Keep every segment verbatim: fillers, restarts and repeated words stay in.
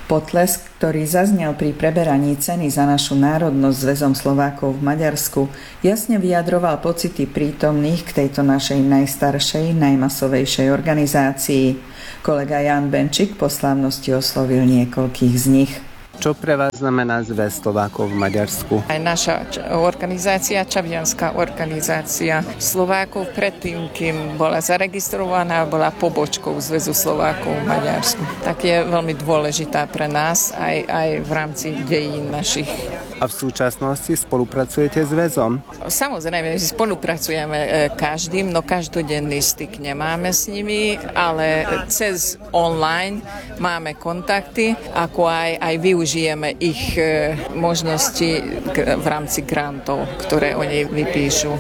Potlesk, ktorý zaznel pri preberaní ceny za našu národnosť Zväzom Slovákov v Maďarsku, jasne vyjadroval pocity prítomných k tejto našej najstaršej, najmasovejšej organizácii. Kolega Jan Benčík po slávnosti oslovil niekoľkých z nich. Čo pre vás znamená Zväz Slovákov v Maďarsku? Aj naša organizácia, Čavianská organizácia Slovákov, predtým, kým bola zaregistrovaná, bola pobočkou Zväzu Slovákov v Maďarsku. Tak je veľmi dôležitá pre nás aj, aj v rámci dejín našich. A v súčasnosti spolupracujete s väzom? Samozrejme, spolupracujeme každým, no každodenný styk nemáme s nimi, ale cez online máme kontakty, ako aj, aj využijeme ich možnosti v rámci grantov, ktoré oni vypíšu.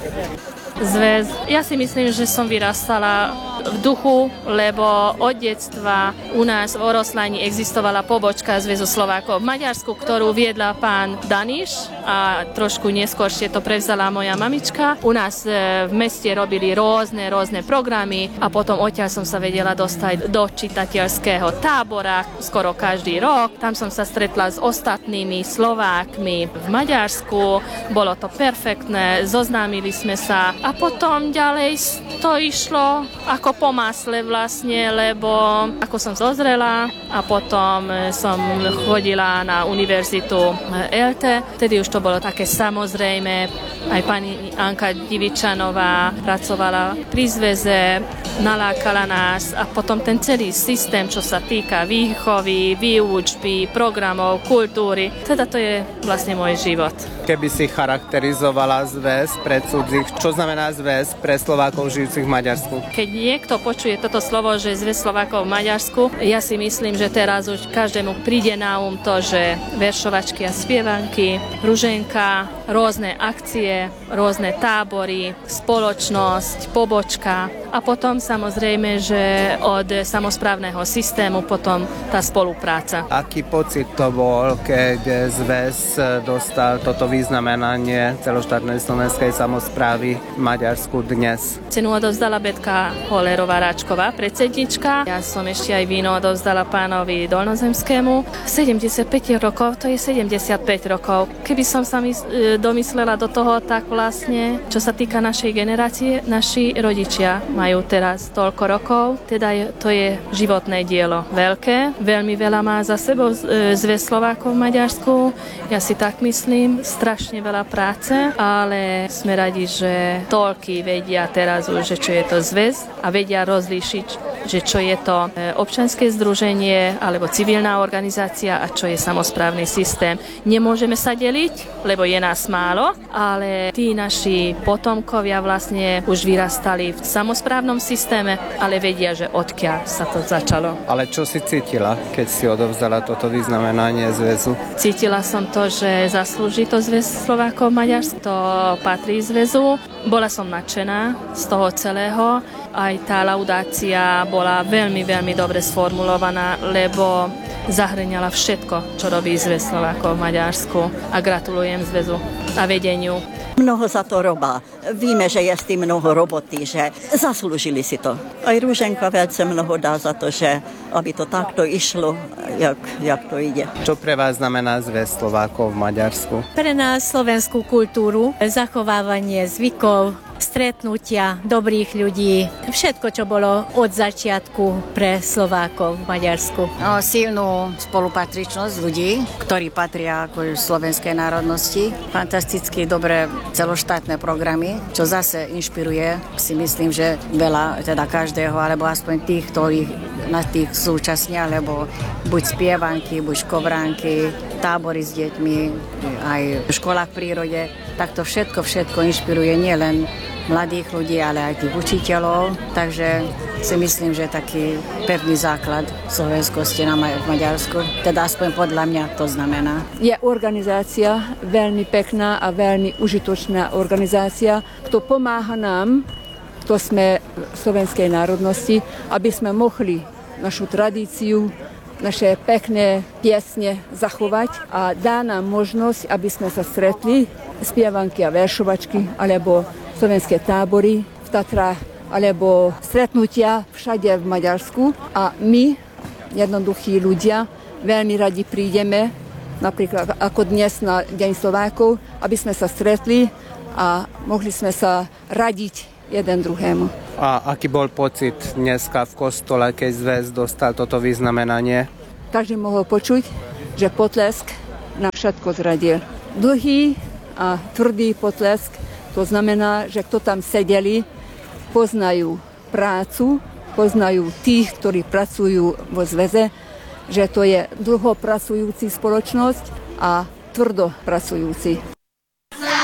Zväz. Ja si myslím, že som vyrastala v duchu, lebo od detstva u nás v Oroslani existovala pobočka Zväzu Slovákov v Maďarsku, ktorú viedla pán Daniš a trošku neskôršie to prevzala moja mamička. U nás v meste robili rôzne, rôzne programy a potom odtiaľ som sa vedela dostať do čitateľského tábora skoro každý rok. Tam som sa stretla s ostatnými Slovákmi v Maďarsku. Bolo to perfektné, zoznámili sme sa a potom ďalej to išlo ako po masle vlastne, lebo ako som zozrela a potom som chodila na univerzitu el té, vtedy už to bolo také samozrejme. Aj pani Anka Divičanová pracovala pri zväze, nalákala nás a potom ten celý systém, čo sa týka výchovy, výučby, programov, kultúry, teda to je vlastne môj život. Keby si charakterizovala zväz pre cudzích, čo znamená zväz pre Slovákov žijúcich v Maďarsku? Keď niekto počuje toto slovo, že Zväz Slovákov v Maďarsku, ja si myslím, že teraz už každému príde na um to, že veršovačky a spievanky, ruženka, rôzne akcie, rôzne tábory, spoločnosť, pobočka a potom samozrejme, že od samosprávneho systému potom tá spolupráca. Aký pocit to bol, keď zväz dostal toto vyznamenanie celoštátnej slovenskej samosprávy v Maďarsku dnes? Cenu odovzdala Betka Holerová-Ráčková, predsednička. Ja som ešte aj víno odovzdala pánovi Dolnozemskému. sedemdesiatpäť rokov, to je sedemdesiatpäť rokov. Keby som sa my, e, domyslela do toho, tak vlastne, čo sa týka našej generácie, naši rodičia majú teraz toľko rokov, teda je, to je životné dielo veľké. Veľmi veľa má za sebou e, Zväz Slovákov v Maďarsku. Ja si tak myslím, strašne veľa práce, ale sme radi, že toľky vedia teraz už, že čo je to zväz a vedia rozlíšiť, že čo je to občianske združenie alebo civilná organizácia a čo je samosprávny systém. Nemôžeme sa deliť, lebo je nás málo, ale tí naši potomkovia vlastne už vyrastali v samosprávnom systéme, ale vedia, že odkiaľ sa to začalo. Ale čo si cítila, keď si odovzdala toto vyznamenanie zväzu? Cítila som to, že zaslúži to Zväz Slovákov v Maďarsku, to patrí zväzu. Bola som nadšená z toho celého. Aj tá laudácia bola veľmi, veľmi dobre sformulovaná, lebo zahrňala všetko, čo robí Zväz Slovákov v Maďarsku. A gratulujem zväzu a vedeniu. Mnoho za to robá. Víme, že je s tým mnoho roboty, že zaslúžili si to. Aj Rúženka veľce mnoho dá za to, že aby to takto išlo, jak, jak to ide. Čo pre vás znamená Zväz Slovákov v Maďarsku? Pre nás slovenskú kultúru, zachovávanie zvykov, stretnutia dobrých ľudí, všetko, čo bolo od začiatku pre Slovákov v Maďarsku. No, silnú spolupatričnosť ľudí, ktorí patria ako slovenskej národnosti. Fantasticky dobré celoštátne programy, čo zase inšpiruje, si myslím, že veľa teda každého, alebo aspoň tých, ktorí na tých súčasnia, alebo buď spievanky, buď škovránky, tábory s deťmi, aj v školách v prírode. Tak to všetko, všetko inšpiruje nielen mladých ľudí, ale aj tých učiteľov. Takže si myslím, že taký pevný základ slovenskosti na v Maďarsku. Teda aspoň podľa mňa to znamená. Je organizácia veľmi pekná a veľmi užitočná organizácia, kto pomáha nám, kto sme slovenskej národnosti, aby sme mohli našu tradíciu, naše pekné piesne zachovať a dá nám možnosť, aby sme sa stretli, spievanky a veršovačky, alebo slovenské tábory v Tatrách, alebo stretnutia všade v Maďarsku. A my, jednoduchí ľudia, veľmi radi prídeme, napríklad ako dnes na Deň Slovákov, aby sme sa stretli a mohli sme sa radiť jeden druhému. A aký bol pocit dneska v kostole, keď zväz dostal toto vyznamenanie? Každý mohol počuť, že potlesk na všetko zradil. Dlhý a tvrdý potlesk, to znamená, že kto tam sedeli, poznajú prácu, poznajú tých, ktorí pracujú vo zväze, že to je dlho pracujúci spoločnosť a tvrdo pracujúci.